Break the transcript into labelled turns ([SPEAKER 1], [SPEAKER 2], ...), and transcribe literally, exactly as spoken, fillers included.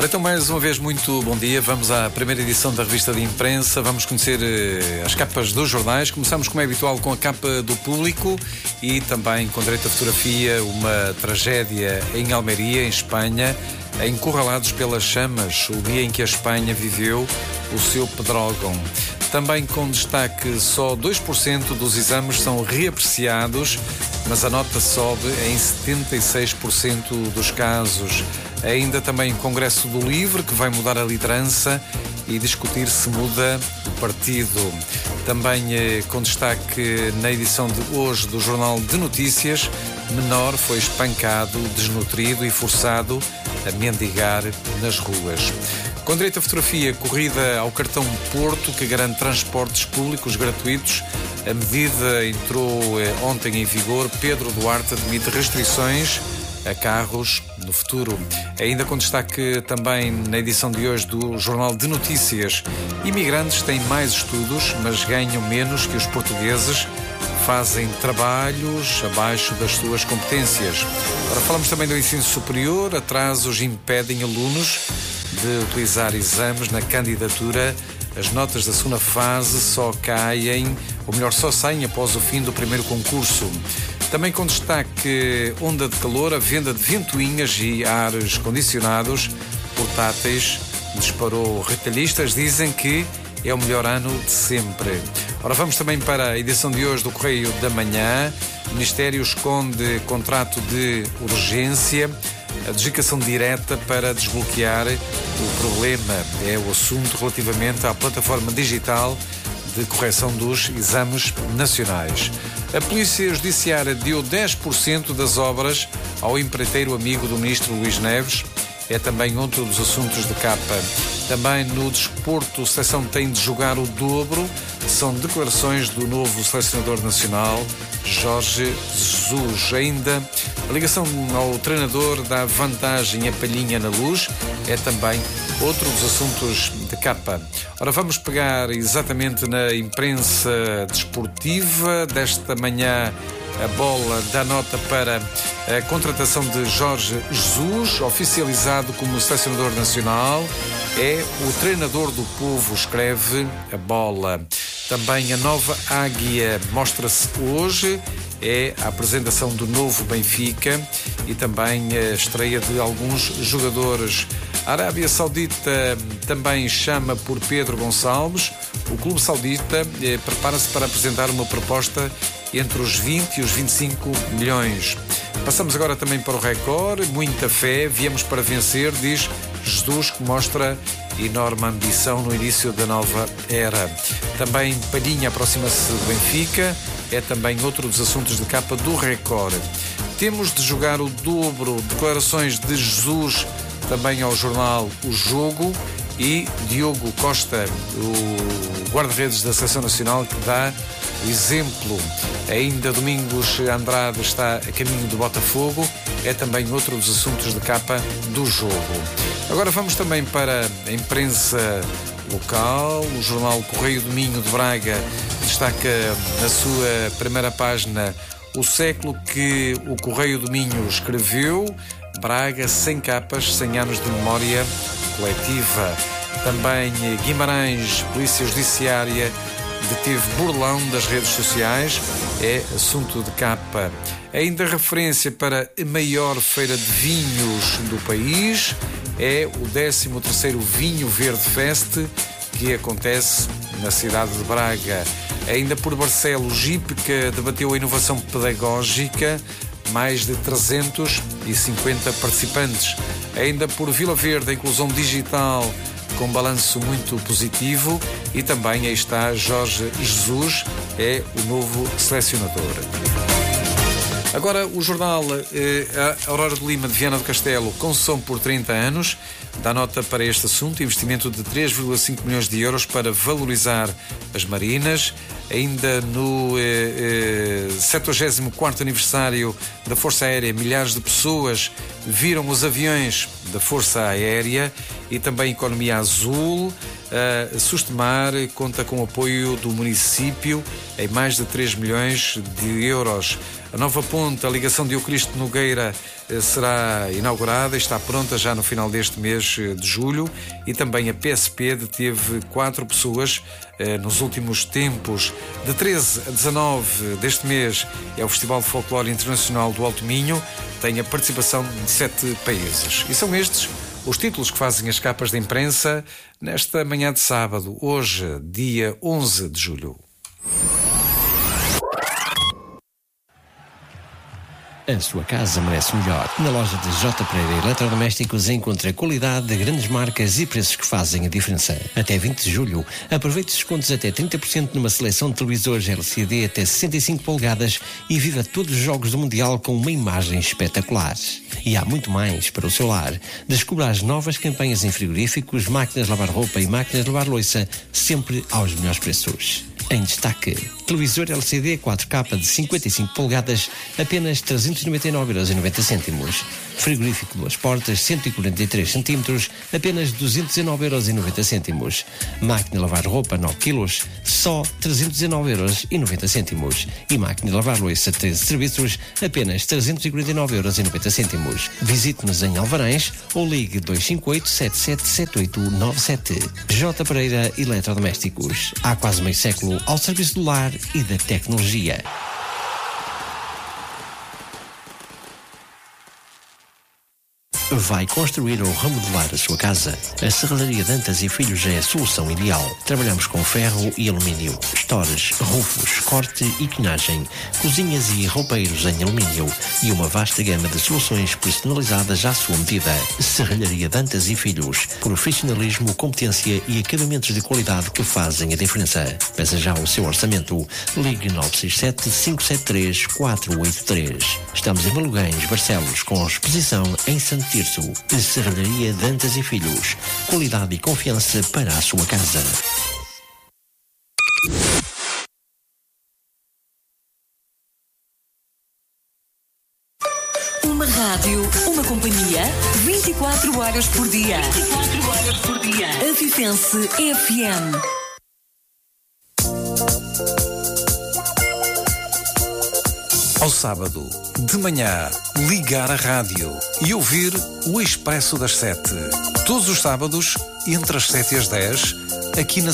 [SPEAKER 1] Ora, então, mais uma vez, muito bom dia. Vamos à primeira edição da revista de imprensa. Vamos conhecer eh, as capas dos jornais. Começamos, como é habitual, com a capa do Público e também, com direito à fotografia, uma tragédia em Almeria, em Espanha, encurralados pelas chamas, o dia em que a Espanha viveu o seu pedrógão. Também com destaque, só dois por cento dos exames são reapreciados, mas a nota sobe em setenta e seis por cento dos casos. Ainda também o Congresso do Livre, que vai mudar a liderança e discutir se muda o partido. Também eh, com destaque na edição de hoje do Jornal de Notícias, menor foi espancado, desnutrido e forçado a mendigar nas ruas. Com direito à fotografia, corrida ao cartão Porto, que garante transportes públicos gratuitos. A medida entrou eh, ontem em vigor. Pedro Duarte admite restrições a carros no futuro. Ainda com destaque também na edição de hoje do Jornal de Notícias, imigrantes têm mais estudos, mas ganham menos que os portugueses, fazem trabalhos abaixo das suas competências. Ora, falamos também do ensino superior. Atrasos impedem alunos de utilizar exames na candidatura. As notas da segunda fase só caem, ou melhor, só saem após o fim do primeiro concurso. Também com destaque, onda de calor, a venda de ventoinhas e ares condicionados portáteis disparou. Retalhistas dizem que é o melhor ano de sempre. Ora, vamos também para a edição de hoje do Correio da Manhã. O Ministério esconde contrato de urgência, a dedicação direta para desbloquear o problema. É o assunto relativamente à plataforma digital de correção dos exames nacionais. A Polícia Judiciária deu dez por cento das obras ao empreiteiro amigo do ministro Luís Neves. É também outro dos assuntos de capa. Também no desporto, a seleção tem de jogar o dobro. São declarações do novo selecionador nacional, Jorge Jesus. Ainda a ligação ao treinador dá vantagem a Palhinha na Luz. É também outro dos assuntos de capa. Ora, vamos pegar exatamente na imprensa desportiva desta manhã. A Bola dá nota para a contratação de Jorge Jesus, oficializado como selecionador nacional. É o treinador do povo, escreve a Bola. Também a nova Águia mostra-se hoje. É a apresentação do novo Benfica e também a estreia de alguns jogadores. A Arábia Saudita também chama por Pedro Gonçalves. O clube saudita eh, prepara-se para apresentar uma proposta entre os vinte e os vinte e cinco milhões. Passamos agora também para o Record. Muita fé, viemos para vencer, diz Jesus, que mostra enorme ambição no início da nova era. Também Palhinha aproxima-se do Benfica. É também outro dos assuntos de capa do Record. Temos de jogar o dobro. Declarações de Jesus também ao jornal O Jogo. E Diogo Costa, o guarda-redes da Seleção Nacional, que dá o exemplo. Ainda Domingos Andrade está a caminho do Botafogo. É também outro dos assuntos de capa do Jogo. Agora vamos também para a imprensa local. O jornal Correio do Minho de Braga destaca na sua primeira página o século que o Correio do Minho escreveu. Braga, cem capas, cem anos de memória coletiva. Também Guimarães, Polícia Judiciária deteve burlão das redes sociais. É assunto de capa. Ainda referência para a maior feira de vinhos do país. É o décimo terceiro Vinho Verde Fest, que acontece na cidade de Braga. Ainda por Barcelos, Hípica debateu a inovação pedagógica. Mais de trezentos e cinquenta participantes. Ainda por Vila Verde, a inclusão digital com balanço muito positivo. E também aí está Jorge Jesus, é o novo selecionador. Agora o jornal eh, a Aurora de Lima de Viana do Castelo, concessão por trinta anos, dá nota para este assunto, investimento de três vírgula cinco milhões de euros para valorizar as marinas. Ainda no eh, eh, setenta e quatro aniversário da Força Aérea, milhares de pessoas viram os aviões da Força Aérea. e também Economia Azul. A Sustemar conta com o apoio do município em mais de três milhões de euros. A nova ponte, a ligação de Eucristo Nogueira, será inaugurada e está pronta já no final deste mês de julho. E também a P S P deteve quatro pessoas eh, nos últimos tempos. De treze a dezanove deste mês é o Festival de Folclore Internacional do Alto Minho. Tem a participação de sete países. E são estes os títulos que fazem as capas da imprensa nesta manhã de sábado, hoje, dia onze de julho.
[SPEAKER 2] A sua casa merece melhor. Na loja de J. Pereira Eletrodomésticos encontra qualidade de grandes marcas e preços que fazem a diferença. Até vinte de julho, aproveite descontos até trinta por cento numa seleção de televisores L C D até sessenta e cinco polegadas e viva todos os jogos do Mundial com uma imagem espetacular. E há muito mais para o seu lar. Descubra as novas campanhas em frigoríficos, máquinas de lavar roupa e máquinas de lavar louça, sempre aos melhores preços. Em destaque, televisor L C D quatro K de cinquenta e cinco polegadas, apenas trezentos e noventa e nove euros e noventa cêntimos. Frigorífico duas portas, cento e quarenta e três centímetros, apenas duzentos e nove euros e noventa cêntimos. Máquina de lavar roupa nove quilos, só trezentos e nove euros e noventa cêntimos. E máquina de lavar louça treze serviços, apenas trezentos e quarenta e nove euros e noventa cêntimos. Visite-nos em Alvarães ou ligue dois cinco oito, sete sete sete oito nove sete. J. Pereira Eletrodomésticos. Há quase meio século ao serviço do lar e da tecnologia. Vai construir ou remodelar a sua casa? A Serralharia Dantas e Filhos é a solução ideal. Trabalhamos com ferro e alumínio, estores, rufos, corte e quinagem, cozinhas e roupeiros em alumínio e uma vasta gama de soluções personalizadas à sua medida. Serralharia Dantas e Filhos. Profissionalismo, competência e acabamentos de qualidade que fazem a diferença. Peça já o seu orçamento. Ligue nove seis sete, cinco sete três, quatro oito três. Estamos em Maluguens, Barcelos, com exposição em Santo Tirso. Serralharia Dantas e Filhos. Qualidade e confiança para a sua casa.
[SPEAKER 3] Uma rádio, uma companhia, vinte e quatro horas por dia. vinte e quatro horas por dia. Avivence F M.
[SPEAKER 1] Ao sábado, de manhã, ligar a rádio e ouvir o Expresso das Sete. Todos os sábados, entre as sete e as dez, aqui na